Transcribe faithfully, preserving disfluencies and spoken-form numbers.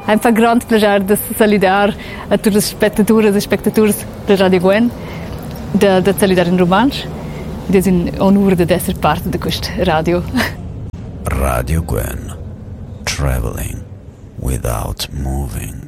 Ein fa grande plager de saludar a tutte le spettatori e spettatori da Radio Gwen, da, da saludar in romansch. Ed è un onore di essere parte di questa radio. Radio Gwen, traveling without moving.